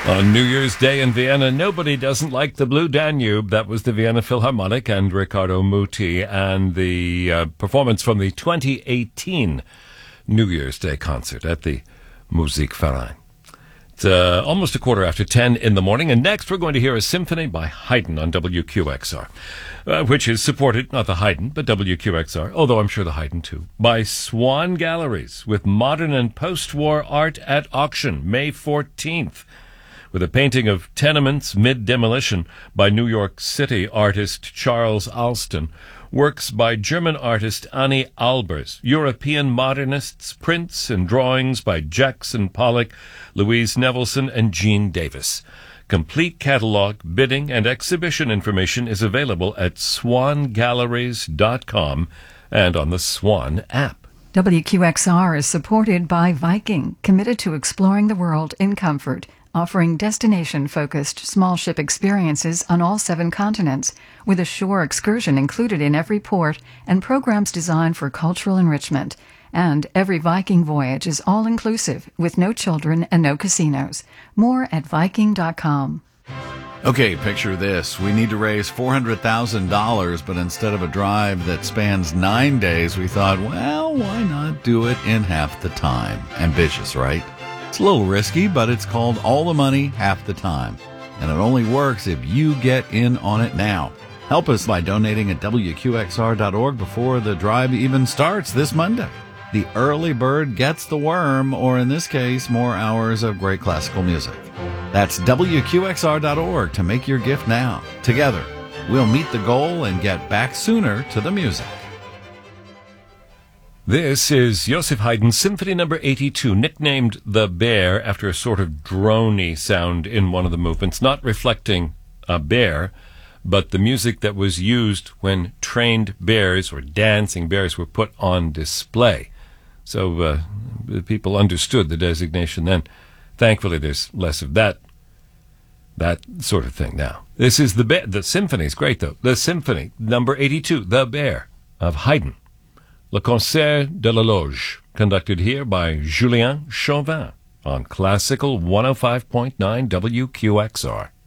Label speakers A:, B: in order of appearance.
A: On New Year's Day in Vienna, nobody doesn't like the Blue Danube. That was the Vienna Philharmonic and Riccardo Muti, and the performance from the 2018 New Year's Day concert at the Musikverein. It's almost 10:15 in the morning, and next we're going to hear a symphony by Haydn on WQXR, which is supported, not the Haydn, but WQXR, although I'm sure the Haydn too, by Swan Galleries, with modern and post-war art at auction, May 14th. With a painting of tenements mid-demolition by New York City artist Charles Alston, works by German artist Annie Albers, European modernists, prints and drawings by Jackson Pollock, Louise Nevelson, and Gene Davis. Complete catalog, bidding, and exhibition information is available at swangalleries.com and on the Swan app.
B: WQXR is supported by Viking, committed to exploring the world in comfort, offering destination-focused small ship experiences on all 7 continents, with a shore excursion included in every port and programs designed for cultural enrichment. And every Viking voyage is all-inclusive, with no children and no casinos. More at Viking.com.
C: Okay, picture this. We need to raise $400,000, but instead of a drive that spans 9 days, we thought, well, why not do it in half the time? Ambitious, right? It's a little risky, but it's called All the Money, Half the Time. And it only works if you get in on it now. Help us by donating at WQXR.org before the drive even starts this Monday. The early bird gets the worm, or in this case, more hours of great classical music. That's WQXR.org to make your gift now. Together, we'll meet the goal and get back sooner to the music.
A: This is Joseph Haydn's Symphony No. 82, nicknamed The Bear after a sort of drony sound in one of the movements, not reflecting a bear, but the music that was used when trained bears or dancing bears were put on display. So people understood the designation then. Thankfully, there's less of that sort of thing now. This is The Bear. The symphony's great, though. The Symphony No. 82, The Bear, of Haydn. Le Concert de la Loge, conducted here by Julien Chauvin on Classical 105.9 WQXR.